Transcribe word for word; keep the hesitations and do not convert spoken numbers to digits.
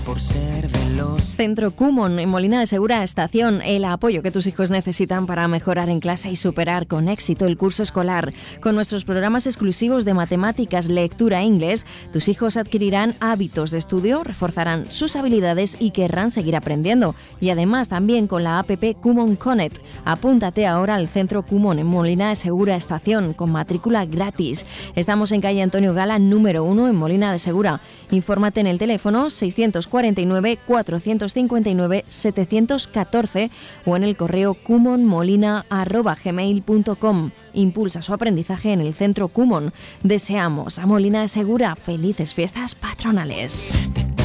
Por ser de los... Centro Kumon en Molina de Segura Estación, el apoyo que tus hijos necesitan para mejorar en clase y superar con éxito el curso escolar. Con nuestros programas exclusivos de matemáticas, lectura e inglés, tus hijos adquirirán hábitos de estudio, reforzarán sus habilidades y querrán seguir aprendiendo. Y además también con la app Kumon Connect. Apúntate ahora al Centro Kumon en Molina de Segura Estación con matrícula gratis. Estamos en calle Antonio Gala número uno en Molina de Segura. Infórmate en el teléfono seiscientos cuarenta y nueve, cuatrocientos cincuenta y nueve, setecientos catorce o en el correo kumonmolina arroba gmail punto com. Impulsa su aprendizaje en el Centro Kumon. Deseamos a Molina de Segura felices fiestas patronales.